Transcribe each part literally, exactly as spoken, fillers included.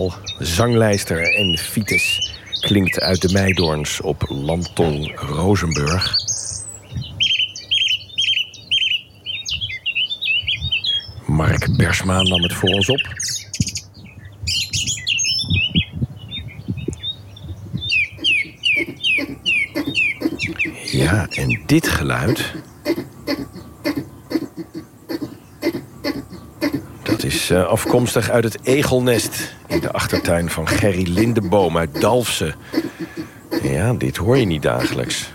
Nijal, zanglijster en fiets, klinkt uit de Meidoorns op Landtong Rozenburg. Mark Bersma nam het voor ons op. Ja, en dit geluid... dat is uh, afkomstig uit het egelnest in de achtertuin van Gerry Lindeboom uit Dalfsen. Ja, dit hoor je niet dagelijks.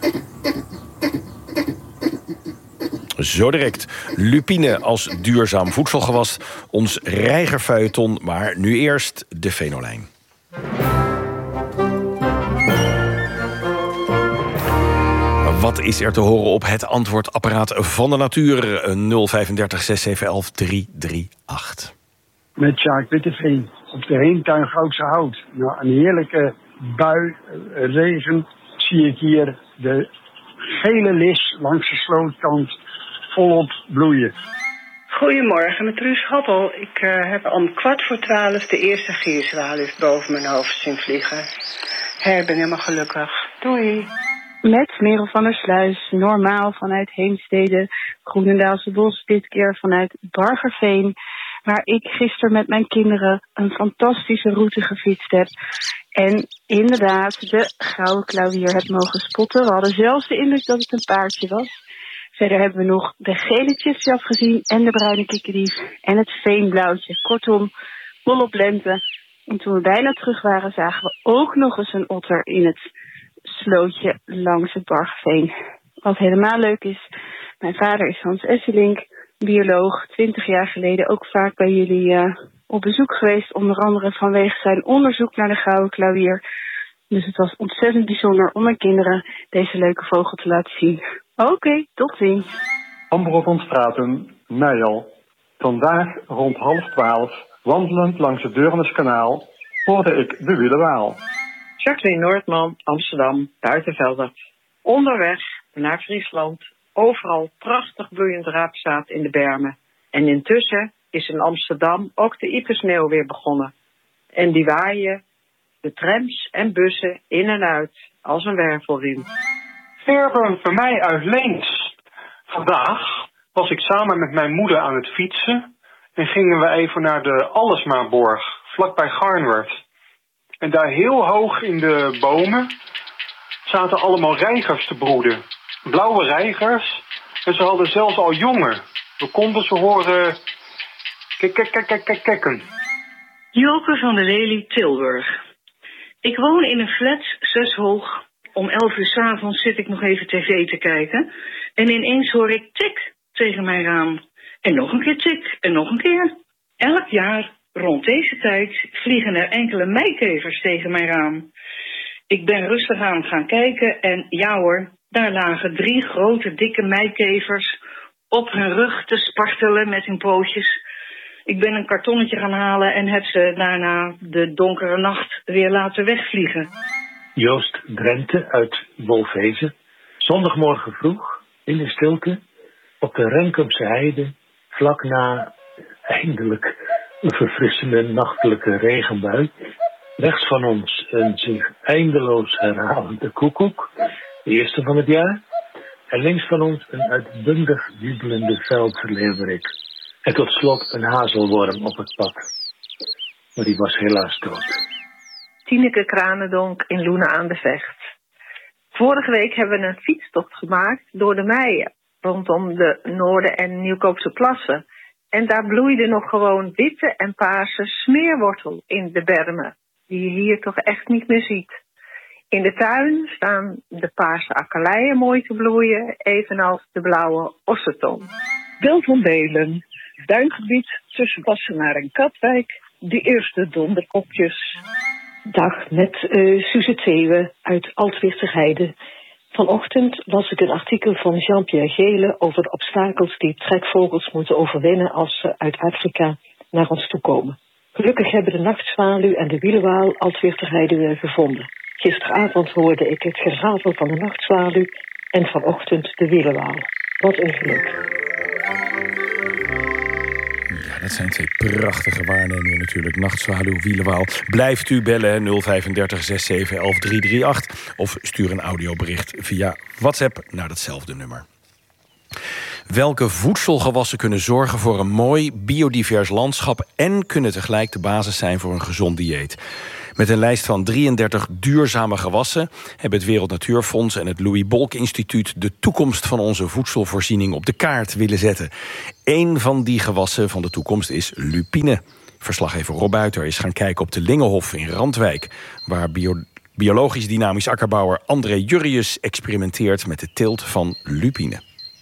Zo direct lupine als duurzaam voedselgewas, ons reigerfeuilleton, maar nu eerst de Venolijn. Wat is er te horen op het antwoordapparaat van de natuur? nul vijfendertig zes zeven elf drie drie acht. Met Sjaak Witteveen op de Heemtuin Goudse Hout. Na een heerlijke bui, regen, zie ik hier de gele lis langs de slootkant volop bloeien. Goedemorgen, met Truus Hoppel. Ik uh, heb om kwart voor twaalf de eerste gierzwalus boven mijn hoofd zien vliegen. Hey, ik ben helemaal gelukkig. Doei. Met Merel van der Sluis, normaal vanuit Heemstede, Groenendaalse Bos, dit keer vanuit Bargerveen, waar ik gisteren met mijn kinderen een fantastische route gefietst heb. En inderdaad de gouden klauwier heb mogen spotten. We hadden zelfs de indruk dat het een paardje was. Verder hebben we nog de gele tjifjaf gezien en de bruine kikkerdief en het veenblauwtje. Kortom, volop lente. En toen we bijna terug waren, zagen we ook nog eens een otter in het slootje langs het Bargeveen. Wat helemaal leuk is, mijn vader is Hans Esselink, bioloog, twintig jaar geleden ook vaak bij jullie uh, op bezoek geweest, onder andere vanwege zijn onderzoek naar de gouden klauwier. Dus het was ontzettend bijzonder om mijn kinderen deze leuke vogel te laten zien. Oké, okay, tot ziens. Amber van Stratum, Nijal. Vandaag rond half twaalf, wandelend langs het Deurneskanaal, hoorde ik de Wielenwaal. Jacqueline Noordman, Amsterdam, Buitenveldert. Onderweg naar Friesland, overal prachtig bloeiend raapzaad in de bermen. En intussen is in Amsterdam ook de Iepersneeuw weer begonnen. En die waaien de trams en bussen in en uit als een wervelriem. Fairburn voor mij uit Leens. Vandaag was ik samen met mijn moeder aan het fietsen en gingen we even naar de Allesmaborg, vlakbij Garnwerd. En daar heel hoog in de bomen zaten allemaal reigers te broeden. Blauwe reigers. En ze hadden zelfs al jongen. We konden ze horen kek, kek, kek, kek, kek, kekken. Joke van der Lely, Tilburg. Ik woon in een flat, zes hoog. Om elf uur 's avonds zit ik nog even tv te kijken. En ineens hoor ik tik tegen mijn raam. En nog een keer tik. En nog een keer. Elk jaar rond deze tijd vliegen er enkele meikevers tegen mijn raam. Ik ben rustig aan gaan kijken en ja hoor, daar lagen drie grote dikke meikevers op hun rug te spartelen met hun pootjes. Ik ben een kartonnetje gaan halen en heb ze daarna de donkere nacht weer laten wegvliegen. Joost Drenthe uit Wolfhezen. Zondagmorgen vroeg, in de stilte, op de Renkumse heide, vlak na eindelijk een verfrissende nachtelijke regenbui. Rechts van ons een zich eindeloos herhalende koekoek, de eerste van het jaar. En links van ons een uitbundig jubelende veldleeuwerik. En tot slot een hazelworm op het pad. Maar die was helaas dood. Tineke Kranendonk in Loenen aan de Vecht. Vorige week hebben we een fietstocht gemaakt door de Meijen, rondom de Noorden- en Nieuwkoopse plassen. En daar bloeide nog gewoon witte en paarse smeerwortel in de bermen, die je hier toch echt niet meer ziet. In de tuin staan de paarse akkeleien mooi te bloeien, evenals de blauwe osseton. Bel van Belen, duingebied tussen Wassenaar en Katwijk, de eerste donderkopjes. Dag, met uh, Suze Theeuwen uit Altwierterheide. Vanochtend las ik een artikel van Jean-Pierre Gele over de obstakels die trekvogels moeten overwinnen als ze uit Afrika naar ons toe komen. Gelukkig hebben de nachtzwaluw en de wielenwaal Altwierterheide weer gevonden. Gisteravond hoorde ik het geratel van de nachtzwaluw en vanochtend de wielenwaal. Wat een geluk. Ja, dat zijn twee prachtige waarnemingen natuurlijk. Nachtzwaluw, Wielenwaal. Blijft u bellen nul drie vijf zes zeven een een drie drie acht... of stuur een audiobericht via WhatsApp naar datzelfde nummer. Welke voedselgewassen kunnen zorgen voor een mooi biodivers landschap en kunnen tegelijk de basis zijn voor een gezond dieet? Met een lijst van drieëndertig duurzame gewassen hebben het Wereld Natuurfonds en het Louis Bolk Instituut de toekomst van onze voedselvoorziening op de kaart willen zetten. Eén van die gewassen van de toekomst is lupine. Verslaggever Rob Buiter is gaan kijken op de Lingenhof in Randwijk, waar bio biologisch dynamisch akkerbouwer André Jurrius experimenteert met de teelt van lupine.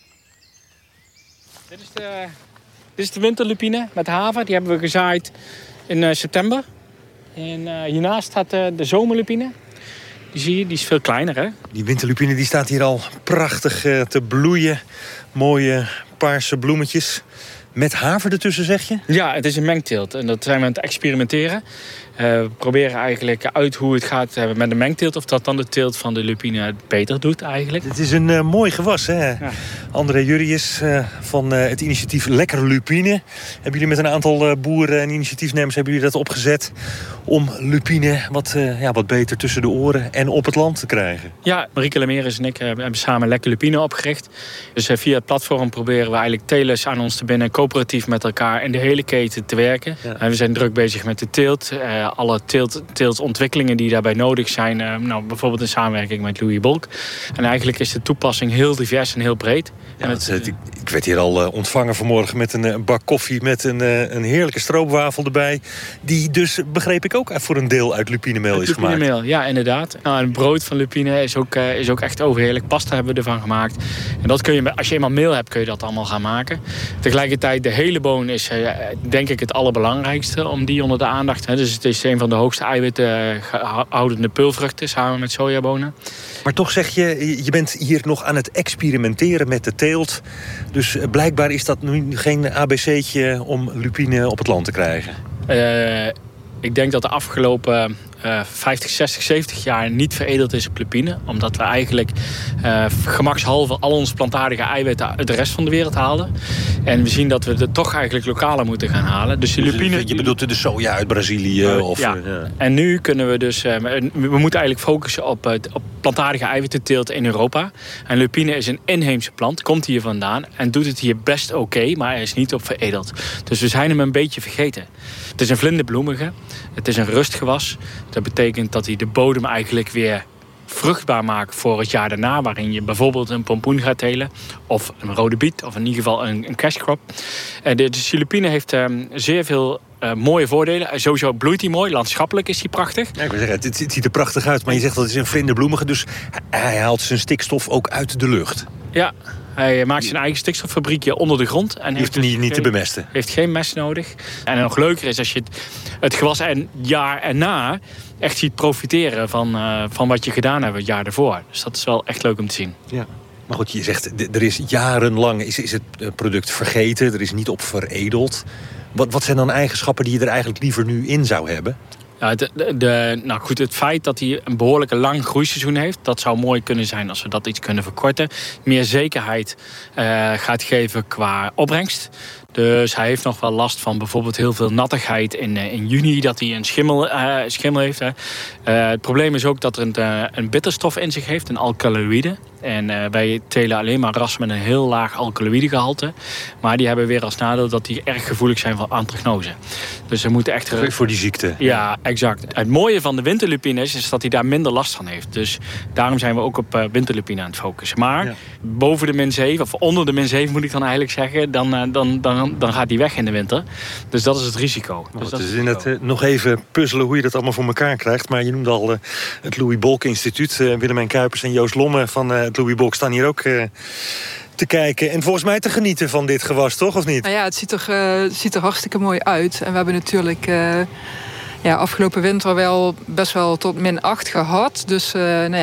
Dit is de, dit is de winterlupine met haver. Die hebben we gezaaid in uh, september. En uh, hiernaast staat uh, de zomerlupine. Die zie je, die is veel kleiner, hè? Die winterlupine die staat hier al prachtig uh, te bloeien. Mooie paarse bloemetjes. Met haver ertussen, zeg je? Ja, het is een mengteelt. En dat zijn we aan het experimenteren. Uh, we proberen eigenlijk uit hoe het gaat uh, met de mengteelt. Of dat dan de teelt van de lupine het beter doet eigenlijk. Het is een uh, mooi gewas, hè? Ja. André Jurrius uh, van uh, het initiatief Lekker Lupine. Hebben jullie met een aantal uh, boeren en initiatiefnemers hebben jullie dat opgezet om lupine wat, uh, ja, wat beter tussen de oren en op het land te krijgen? Ja, Marieke Lemeris en ik uh, hebben samen Lekker Lupine opgericht. Dus uh, via het platform proberen we eigenlijk telers aan ons te binden, coöperatief met elkaar in de hele keten te werken. Ja. Uh, we zijn druk bezig met de teelt. Uh, alle teelt, teeltontwikkelingen die daarbij nodig zijn. Uh, nou, bijvoorbeeld in samenwerking met Louis Bolk. En eigenlijk is de toepassing heel divers en heel breed. Ja, het, het, ik, ik werd hier al uh, ontvangen vanmorgen met een, een bak koffie met een, uh, een heerlijke stroopwafel erbij. Die dus, begreep ik, ook voor een deel uit lupinemeel is gemaakt. Lupinemeel, ja, inderdaad. Nou, een brood van lupine is ook, uh, is ook echt overheerlijk. Pasta hebben we ervan gemaakt. En dat kun je, als je eenmaal meel hebt, kun je dat allemaal gaan maken. Tegelijkertijd, de hele boon is uh, denk ik het allerbelangrijkste om die onder de aandacht. Hè. Dus het is een van de hoogste eiwitten uh, houdende peulvruchten samen met sojabonen. Maar toch zeg je, je bent hier nog aan het experimenteren met de teelt. Dus blijkbaar is dat nu geen A B C'tje om lupine op het land te krijgen. Uh, ik denk dat de afgelopen uh, vijftig, zestig, zeventig jaar niet veredeld is op lupine. Omdat we eigenlijk uh, gemakshalve al onze plantaardige eiwitten uit de rest van de wereld haalden. En we zien dat we het toch eigenlijk lokaler moeten gaan halen. Dus die lupine, je bedoelt de soja uit Brazilië? Uh, of, ja. ja. En nu kunnen we dus... Uh, we moeten eigenlijk focussen op, uh, op plantaardige eiwittenteelt in Europa. En lupine is een inheemse plant, komt hier vandaan. En doet het hier best oké, okay, maar hij is niet op veredeld. Dus we zijn hem een beetje vergeten. Het is een vlinderbloemige. Het is een rustgewas. Dat betekent dat hij de bodem eigenlijk weer vruchtbaar maakt voor het jaar daarna, waarin je bijvoorbeeld een pompoen gaat telen of een rode biet of in ieder geval een, een cash crop. Uh, de, de lupine heeft um, zeer veel uh, mooie voordelen. Uh, sowieso bloeit hij mooi, landschappelijk is hij prachtig. Ja, ik wil zeggen, het, het ziet er prachtig uit, maar je zegt dat het is een vlinderbloemige, dus hij haalt zijn stikstof ook uit de lucht. Ja. Hij maakt zijn eigen stikstoffabriekje onder de grond. En heeft hem niet, niet te bemesten. Heeft geen mest nodig. En nog leuker is als je het, het gewas en jaar erna echt ziet profiteren van, uh, van wat je gedaan hebt het jaar ervoor. Dus dat is wel echt leuk om te zien. Ja. Maar goed, je zegt, er is jarenlang is, is het product vergeten. Er is niet op veredeld. Wat, wat zijn dan eigenschappen die je er eigenlijk liever nu in zou hebben? Ja, de, de, de, nou goed, het feit dat hij een behoorlijke lang groeiseizoen heeft, dat zou mooi kunnen zijn als we dat iets kunnen verkorten. Meer zekerheid uh, gaat geven qua opbrengst. Dus hij heeft nog wel last van bijvoorbeeld heel veel nattigheid in, in juni, dat hij een schimmel, uh, schimmel heeft. Hè. Uh, het probleem is ook dat er een, uh, een bitterstof in zich heeft, een alkaloïde. En uh, wij telen alleen maar rassen met een heel laag alkaloïdegehalte. Maar die hebben weer als nadeel dat die erg gevoelig zijn voor anthracnose. Dus ze moeten echt... Voor die ziekte. Ja, exact. Het mooie van de winterlupine is, is dat hij daar minder last van heeft. Dus daarom zijn we ook op uh, winterlupine aan het focussen. Maar ja. boven de min zeven, of onder de min zeven moet ik dan eigenlijk zeggen, dan, uh, dan, dan, dan gaat hij weg in de winter. Dus dat is het risico. Nou, dus het dat is inderdaad uh, nog even puzzelen hoe je dat allemaal voor elkaar krijgt. Maar je noemde al uh, het Louis Bolk Instituut. Uh, Willemijn Kuipers en Joost Lomme van uh, het Louis Bolk staan hier ook uh, te kijken. En volgens mij te genieten van dit gewas, toch? Of niet? Nou ja, het ziet er, uh, het ziet er hartstikke mooi uit. En we hebben natuurlijk uh, ja, afgelopen winter wel best wel tot min acht gehad. Dus uh, nou ja,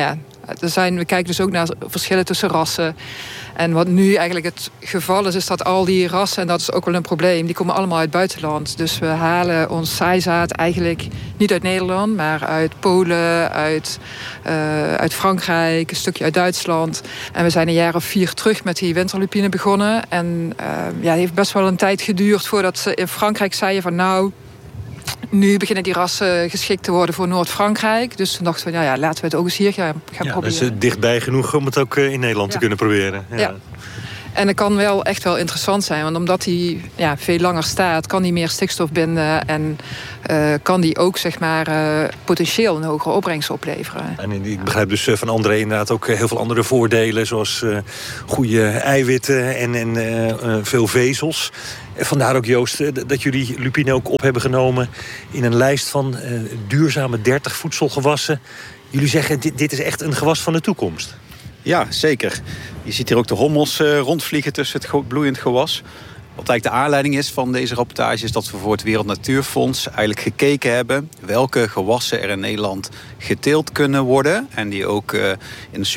er zijn, we kijken dus ook naar verschillen tussen rassen. En wat nu eigenlijk het geval is, is dat al die rassen, en dat is ook wel een probleem, die komen allemaal uit het buitenland. Dus we halen ons saaizaad eigenlijk niet uit Nederland, maar uit Polen, uit, uh, uit Frankrijk, een stukje uit Duitsland. En we zijn een jaar of vier terug met die winterlupine begonnen. En uh, ja, het heeft best wel een tijd geduurd voordat ze in Frankrijk zeiden van nou, nu beginnen die rassen geschikt te worden voor Noord-Frankrijk. Dus toen dachten we, nou ja, laten we het ook eens hier gaan, gaan ja, proberen. Dat is dichtbij genoeg om het ook in Nederland ja. te kunnen proberen. Ja. ja. En dat kan wel echt wel interessant zijn. Want omdat die ja, veel langer staat, kan die meer stikstof binden. En uh, kan die ook zeg maar, uh, potentieel een hogere opbrengst opleveren. En ik begrijp dus van André inderdaad ook heel veel andere voordelen. Zoals uh, goede eiwitten en, en uh, veel vezels. Vandaar ook, Joost, dat jullie lupine ook op hebben genomen in een lijst van uh, duurzame dertig voedselgewassen. Jullie zeggen, dit, dit is echt een gewas van de toekomst. Ja, zeker. Je ziet hier ook de hommels uh, rondvliegen tussen het bloeiend gewas. Wat eigenlijk de aanleiding is van deze rapportage is dat we voor het Wereld Natuurfonds eigenlijk gekeken hebben welke gewassen er in Nederland geteeld kunnen worden en die ook uh, in de